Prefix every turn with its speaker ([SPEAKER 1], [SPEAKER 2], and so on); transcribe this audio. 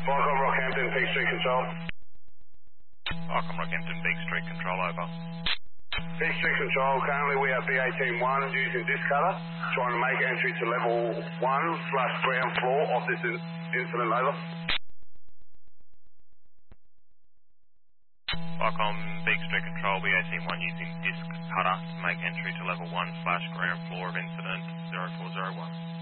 [SPEAKER 1] Welcome Rockhampton, Peak Street Control.
[SPEAKER 2] Welcome Rockhampton, Peak Street Control, over.
[SPEAKER 1] Peak Street Control, currently we have B181 using disc cutter, trying to make entry to level 1/ground floor of this incident, over.
[SPEAKER 2] Welcome Peak Street Control, B181 using disc cutter to make entry to level 1/ground floor of incident 0401.